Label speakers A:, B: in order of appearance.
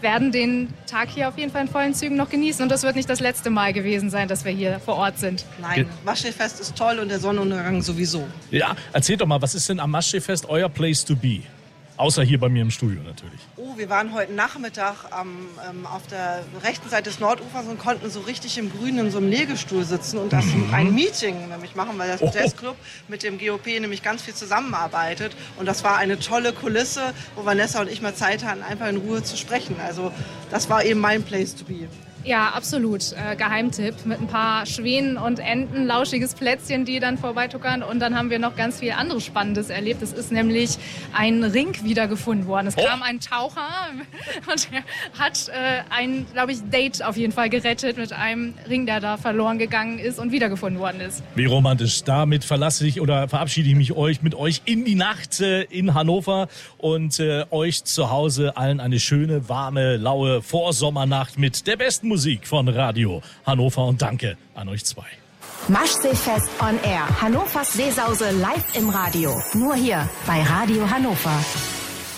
A: werden den Tag hier auf jeden Fall in vollen Zügen noch genießen. Und das wird nicht das letzte Mal gewesen sein, dass wir hier vor Ort sind.
B: Nein, Maschsee-Fest ist toll und der Sonnenuntergang sowieso.
C: Ja, erzählt doch mal, was ist denn am Maschsee-Fest euer Place to be? Außer hier bei mir im Studio natürlich.
B: Oh, wir waren heute Nachmittag auf der rechten Seite des Nordufers und konnten so richtig im Grünen in so einem Liegestuhl sitzen und das ein Meeting nämlich machen, weil das Jazzclub mit dem GOP nämlich ganz viel zusammenarbeitet. Und das war eine tolle Kulisse, wo Vanessa und ich mal Zeit hatten, einfach in Ruhe zu sprechen. Also das war eben mein Place to be.
A: Ja, absolut. Geheimtipp mit ein paar Schwänen und Enten, lauschiges Plätzchen, die dann vorbeituckern. Und dann haben wir noch ganz viel anderes Spannendes erlebt. Es ist nämlich ein Ring wiedergefunden worden. Es kam ein Taucher und er hat ein, glaube ich, Date auf jeden Fall gerettet mit einem Ring, der da verloren gegangen ist und wiedergefunden worden ist.
C: Wie romantisch. Damit verabschiede ich mich mit euch in die Nacht in Hannover und euch zu Hause allen eine schöne, warme, laue Vorsommernacht mit der besten Musik von Radio Hannover und danke an euch zwei.
D: Maschsee-Fest on Air. Hannovers Seesause live im Radio. Nur hier bei Radio Hannover.